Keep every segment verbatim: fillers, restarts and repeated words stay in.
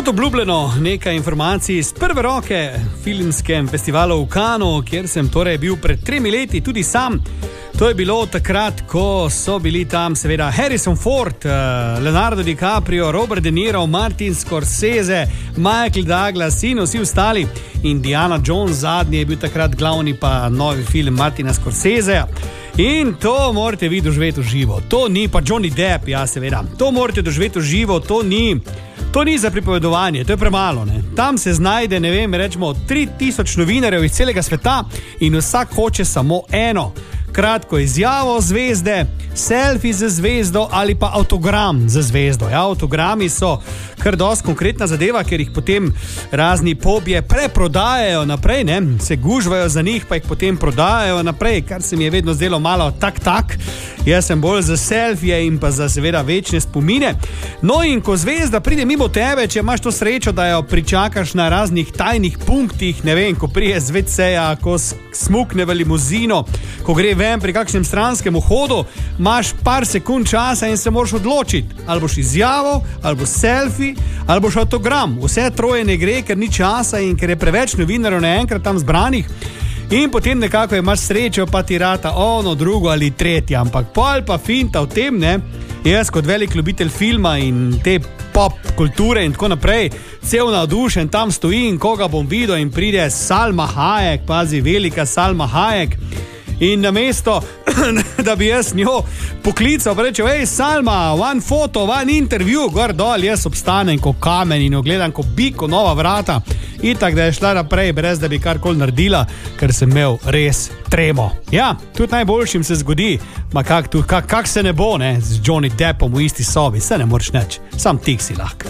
Kot obljubljeno, nekaj informacij iz prve roke filmskem festivalu v Cannesu, kjer sem torej bil pred tremi leti tudi sam. To je bilo takrat, ko so bili tam seveda Harrison Ford, Leonardo DiCaprio, Robert De Niro, Martin Scorsese, Michael Douglas in vsi ostali. Indiana Jones zadnji je bil takrat glavni, pa novi film Martina Scorseseja. In to morate vi doživeti v živo. To ni pa Johnny Depp, ja seveda. To morate doživeti v živo, to ni... To ni za pripovedovanje, to je premalo, ne. Tam se znajde, ne vem, rečemo tri tisoč novinarjev iz celega sveta in vsak hoče samo eno. Kratko izjavo zvezde, selfie z zvezdo ali pa avtogram z zvezdo. Ja, avtogrami so kar dosti konkretna zadeva, ker jih potem razni pobje preprodajajo naprej, ne, se gužvajo za njih, pa jih potem prodajajo naprej, kar se mi je vedno zdelo malo tak-tak. Jaz sem bolj za selfije in pa za seveda večne spomine. No in ko zvezda pride mimo tebe, če imaš to srečo, da jo pričakaš na raznih tajnih punktih, ne vem, ko prije z ve ceja, ko smukne v limuzino, ko gre ven pri kakšnem stranskem vhodu, imaš par sekund časa in se moraš odločiti. Ali boš izjavo, ali boš selfie, ali boš avtogram. Vse troje ne gre, ker ni časa in ker je preveč novinarjev naenkrat tam zbranih. In potem nekako imaš srečo, pa ti rata ono, drugo ali tretje. Ampak pol pa finta v tem, ne, jaz kot velik ljubitelj filma in te pop kulture in tako naprej, cel navdušen tam stoji in koga bom videl in pride Salma Hayek, pazi, velika Salma Hayek. In namesto, da bi jaz njo poklical, pa rečel, ej Salma, one foto, one intervju, gor dol, jaz obstanem ko kamen in jo gledam ko biko nova vrata. Itak, da je šla naprej, brez da bi karkoli naredila, ker sem imel res tremo. Ja, tudi najboljšim se zgodi, ma kak, tu, kak, kak se ne bo, ne, z Johnny Deppom v isti sobi, se ne moreš neč, sam tik si lahko.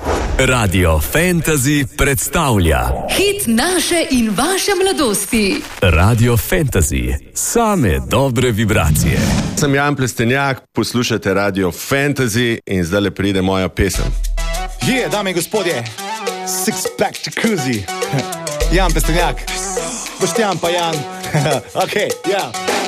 Radio Fantasy predstavlja hit naše in vaše mladosti. Radio Fantasy, same dobre vibracije. Sem Jan Plestenjak, poslušate Radio Fantasy in zdaj le pride moja pesem. Je, yeah, dame in gospodje, Six Pack Jacuzzi, Jan Plestenjak, Boštjan pa Jan, ok, ja. Yeah.